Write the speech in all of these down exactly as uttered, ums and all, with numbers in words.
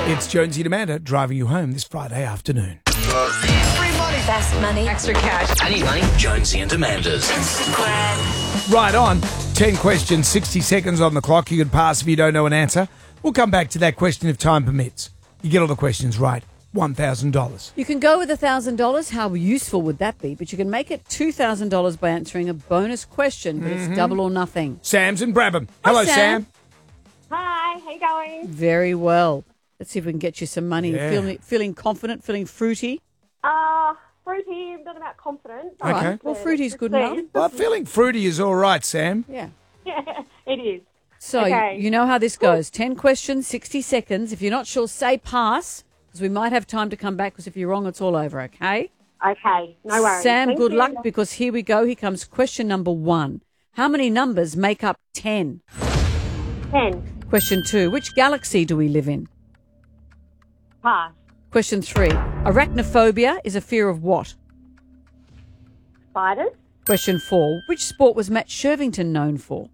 It's Jonesy and Amanda driving you home this Friday afternoon. Free money. Fast money. Extra cash. I need money. Jonesy and Amanda's. Right on. ten questions, sixty seconds on the clock. You can pass if you don't know an answer. We'll come back to that question if time permits. You get all the questions right, one thousand dollars. You can go with one thousand dollars. How useful would that be? But you can make it two thousand dollars by answering a bonus question, but Mm-hmm. it's double or nothing. Sam's in Brabham. Hello, Sam. Sam. Hi, how you going? Very well. Let's see if we can get you some money. Yeah. Feeling, feeling confident, feeling fruity. Uh, fruity, I'm not about confident. All right. Okay. Well, fruity's good enough. Well, feeling fruity is all right, Sam. Yeah. It is. So Okay. you know how this goes. ten questions, sixty seconds. If you're not sure, say pass, because we might have time to come back, because if you're wrong, it's all over, okay? Okay, no worries. Sam, Thank good you. luck, because here we go. Here comes question number one. How many numbers make up ten? Ten. Question two. Which galaxy do we live in? Pass. Question three. Arachnophobia is a fear of what? Spiders. Question four. Which sport was Matt Shirvington known for?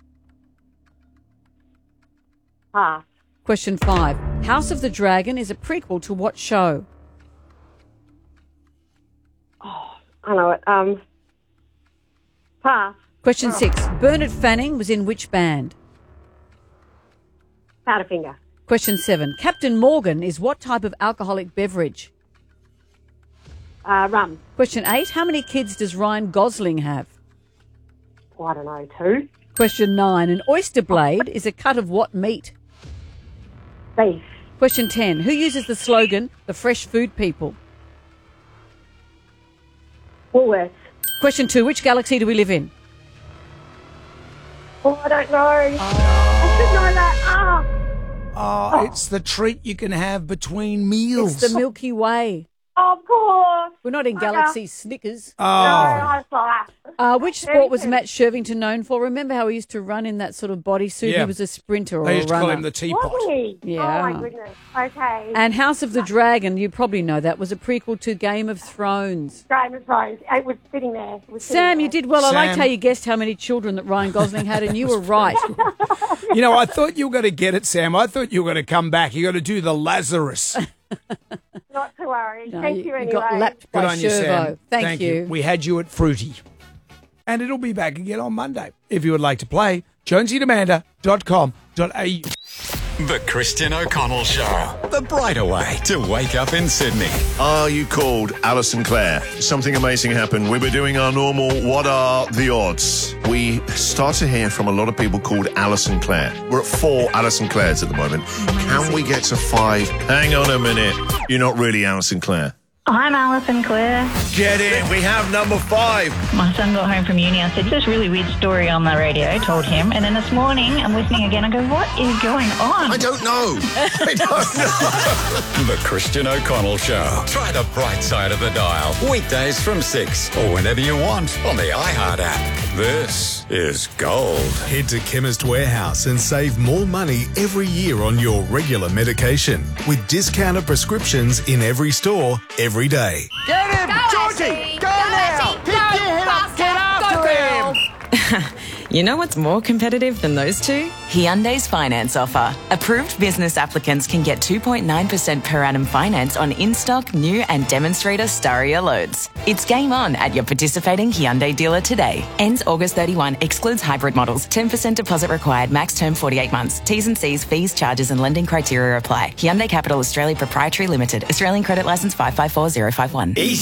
Pass. Question five. House of the Dragon is a prequel to what show? I know it. Um. Pass. Question six. Bernard Fanning was in which band? Powderfinger. Question seven. Captain Morgan is what type of alcoholic beverage? Uh, rum. Question eight. How many kids does Ryan Gosling have? Oh, I don't know. Two. Question nine. An oyster blade is a cut of what meat? Beef. Question ten. Who uses the slogan, the fresh food people? Woolworths. Question two. Which galaxy do we live in? Oh, I don't know. I should know that. Ah. Oh, it's the treat you can have between meals. It's the Milky Way. Of course. We're not in Bugger. Galaxy Snickers. oh, No, I saw that. Uh, which sport was Very Matt Shirvington known for? Remember how he used to run in that sort of bodysuit? Yeah. He was a sprinter or they a used to runner. call him the teapot. Was he? Yeah. Oh, my goodness. Okay. And House of the Dragon, you probably know that, was a prequel to Game of Thrones. Game of Thrones. It was sitting there. It was sitting Sam, there. you did well. I liked Sam. how you guessed how many children that Ryan Gosling had, and you were right. You know, I thought you were going to get it, Sam. I thought you were going to come back. You're going to do the Lazarus. Not to worry. No, Thank you, you, you anyway. got lapped Good by on you, Shervo. Sam. Thank, you. We had you at Fruity. And it'll be back again on Monday. If you would like to play, jonesy and amanda dot com dot a u. The Christian O'Connell Show. The brighter way to wake up in Sydney. Are you called Alison Clare? Something amazing happened. We were doing our normal What Are the Odds? We start to hear from a lot of people called Alison Clare. We're at four Alison Clares at the moment. Can we get to five? Hang on a minute. You're not really Alison Clare. I'm Alison Clare. Get in. We have number five. My son got home from uni. I said, this really weird story on the radio, told him. And then this morning, I'm listening again. I go, what is going on? I don't know. I don't know. The Christian O'Connell Show. Try the bright side of the dial. Weekdays from six or whenever you want on the iHeart app. This is gold. Head to Chemist Warehouse and save more money every year on your regular medication with discounted prescriptions in every store, every day. Get him! Georgie! Go, now! Pick your head up! Get after him! You know what's more competitive than those two? Hyundai's finance offer. Approved business applicants can get two point nine percent per annum finance on in-stock, new and demonstrator Staria loads. It's game on at your participating Hyundai dealer today. Ends August thirty-first. Excludes hybrid models. ten percent deposit required. Max term forty-eight months. T's and C's, fees, charges and lending criteria apply. Hyundai Capital Australia Proprietary Limited. Australian Credit Licence five five four zero five one.